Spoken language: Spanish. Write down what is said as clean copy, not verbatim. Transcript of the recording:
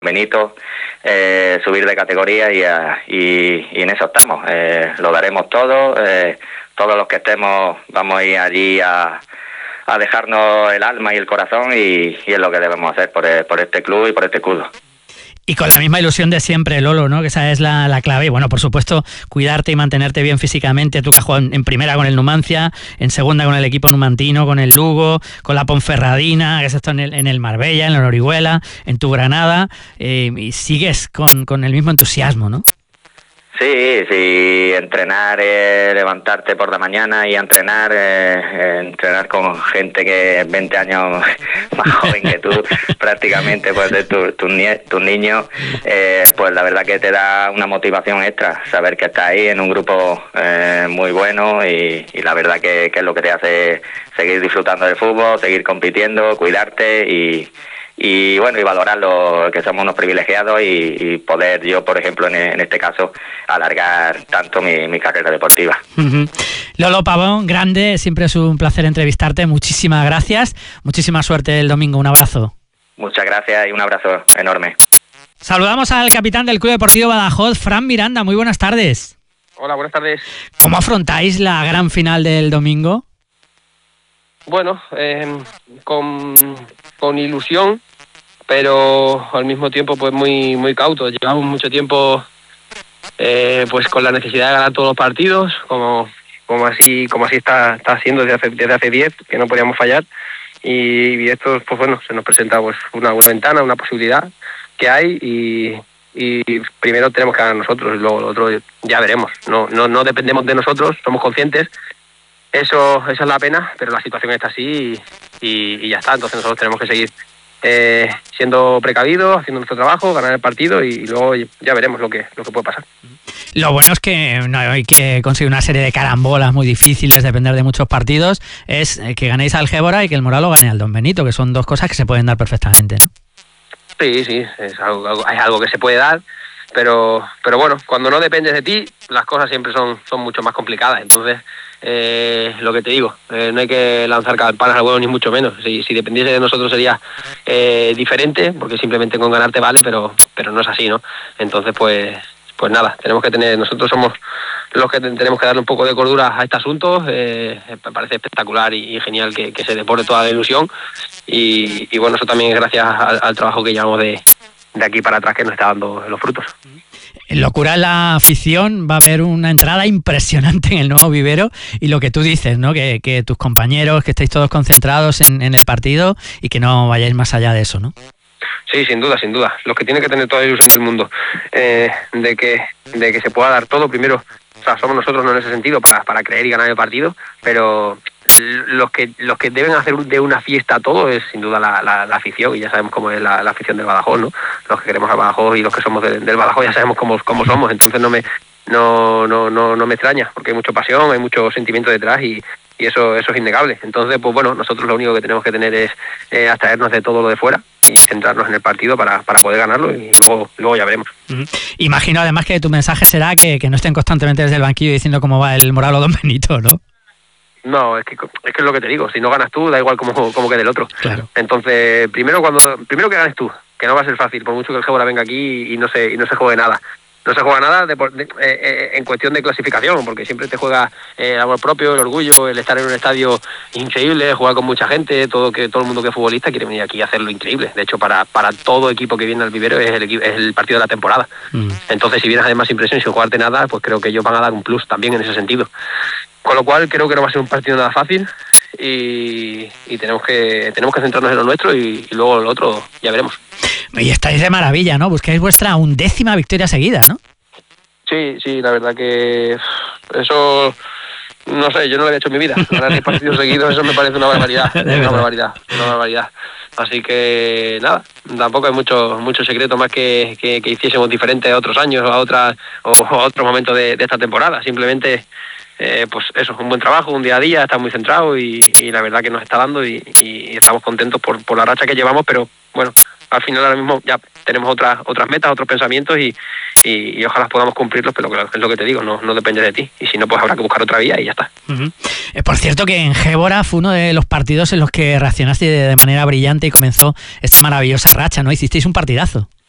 Benito, subir de categoría y en eso estamos. Lo daremos todo, todos los que estemos vamos a ir allí a dejarnos el alma y el corazón y es lo que debemos hacer por este club y por este club. Y con la misma ilusión de siempre, Lolo, ¿no? Que esa es la clave. Y bueno, por supuesto, cuidarte y mantenerte bien físicamente. Tú que has jugado en primera con el Numancia, en segunda con el equipo numantino, con el Lugo, con la Ponferradina, que es esto en el Marbella, en la Orihuela, en tu Granada, y sigues con el mismo entusiasmo, ¿no? Sí, entrenar, levantarte por la mañana y entrenar con gente que es 20 años más joven que tú, prácticamente pues de tus niños, pues la verdad que te da una motivación extra, saber que estás ahí en un grupo muy bueno y la verdad que es lo que te hace seguir disfrutando del fútbol, seguir compitiendo, cuidarte y bueno, y valorarlo, que somos unos privilegiados y poder yo, por ejemplo, en este caso, alargar tanto mi carrera deportiva. Uh-huh. Lolo Pavón, grande, siempre es un placer entrevistarte, muchísimas gracias, muchísima suerte el domingo, un abrazo. Muchas gracias y un abrazo enorme. Saludamos al capitán del Club Deportivo Badajoz, Fran Miranda, muy buenas tardes. Hola, buenas tardes. ¿Cómo afrontáis la gran final del domingo? Bueno, con ilusión, pero al mismo tiempo pues muy cauto. Llevamos mucho tiempo pues con la necesidad de ganar todos los partidos, como así está haciendo desde hace 10, que no podíamos fallar, y esto pues bueno, se nos presenta pues una ventana, una posibilidad que hay y primero tenemos que ganar nosotros y luego lo otro ya veremos. No dependemos de nosotros, somos conscientes. Esa es la pena, pero la situación está así y ya está. Entonces nosotros tenemos que seguir siendo precavidos, haciendo nuestro trabajo, ganar el partido y luego ya veremos lo que puede pasar. Lo bueno es que no hay que conseguir una serie de carambolas muy difíciles, depender de muchos partidos, es que ganéis al Gébora y que el Moralo gane al Don Benito, que son dos cosas que se pueden dar perfectamente, ¿no? Sí, es algo que se puede dar, pero bueno, cuando no dependes de ti, las cosas siempre son mucho más complicadas. Entonces, lo que te digo, no hay que lanzar campanas al vuelo ni mucho menos. Si dependiese de nosotros sería diferente, porque simplemente con ganarte vale, pero no es así, ¿no? Entonces, pues nada, nosotros somos los que tenemos que darle un poco de cordura a este asunto. Me parece espectacular y genial que se desborde toda la ilusión y bueno, eso también es gracias al trabajo que llevamos de aquí para atrás, que nos está dando los frutos. Locura la afición, va a haber una entrada impresionante en el nuevo vivero y lo que tú dices, ¿no? Que tus compañeros, que estéis todos concentrados en el partido y que no vayáis más allá de eso, ¿no? Sí, sin duda. Los que tienen que tener toda la ilusión del mundo de que se pueda dar todo, primero, o sea, somos nosotros no en ese sentido para creer y ganar el partido, pero los que deben hacer de una fiesta todo es sin duda la afición, y ya sabemos cómo es la afición del Badajoz, ¿no? Los que queremos al Badajoz y los que somos del Badajoz ya sabemos cómo somos, entonces no me extraña, porque hay mucha pasión, hay mucho sentimiento detrás y eso es innegable. Entonces, pues bueno, nosotros lo único que tenemos que tener es abstraernos de todo lo de fuera y centrarnos en el partido para poder ganarlo y luego ya veremos. Imagino además que tu mensaje será que no estén constantemente desde el banquillo diciendo cómo va el Moralo Don Benito, ¿no? No, es que es lo que te digo, si no ganas tú, da igual cómo quede el otro. Claro. Entonces, primero que ganes tú, que no va a ser fácil, por mucho que el Gébora venga aquí y no se juegue nada. No se juega nada en cuestión de clasificación, porque siempre te juega el amor propio, el orgullo, el estar en un estadio increíble, jugar con mucha gente, todo el mundo que es futbolista quiere venir aquí a hacerlo increíble. De hecho, para todo equipo que viene al vivero es el partido de la temporada. Entonces, si vienes además sin presión y sin jugarte nada, pues creo que ellos van a dar un plus también en ese sentido. Con lo cual creo que no va a ser un partido nada fácil y tenemos que centrarnos en lo nuestro y luego lo otro ya veremos. Y estáis de maravilla, ¿no? Buscáis vuestra 11ª victoria seguida, ¿no? Sí, la verdad que eso, no sé, yo no lo había hecho en mi vida. Ganar 10 partidos seguidos, eso me parece una barbaridad. Una barbaridad. Así que nada, tampoco hay mucho secreto más que hiciésemos diferente a otros años o a otro momento de esta temporada. Simplemente pues eso, un buen trabajo, un día a día, está muy centrado y la verdad que nos está dando y estamos contentos por la racha que llevamos, pero bueno, al final ahora mismo ya tenemos otras metas, otros pensamientos y ojalá podamos cumplirlos, pero es lo que te digo, no depende de ti, y si no, pues habrá que buscar otra vía y ya está. Por cierto, que en Gébora fue uno de los partidos en los que reaccionaste de manera brillante y comenzó esta maravillosa racha, ¿no? Hicisteis un partidazo.